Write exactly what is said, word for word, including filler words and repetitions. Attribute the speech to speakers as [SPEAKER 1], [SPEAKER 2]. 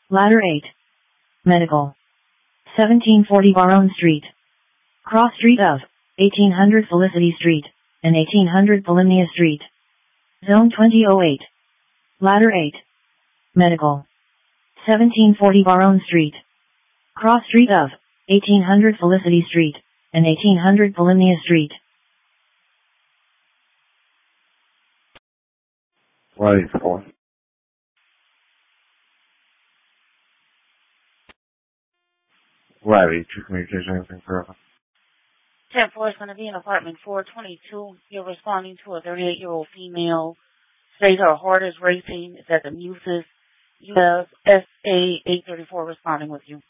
[SPEAKER 1] Ladder eight. Medical. seventeen forty Baronne Street. Cross Street of eighteen hundred Felicity Street and eighteen hundred Polymnia Street. Zone twenty oh eight. Ladder eight. Medical. seventeen forty Baronne Street. Cross Street of eighteen hundred Felicity Street and eighteen hundred Polymnia Street.
[SPEAKER 2] Ready for it. Ready to communication anything further.
[SPEAKER 3] ten four is going to be in apartment four twenty-two. You're responding to a thirty-eight-year-old female. Say her heart is racing. It's at the Muses. You have S A eight thirty-four responding with you.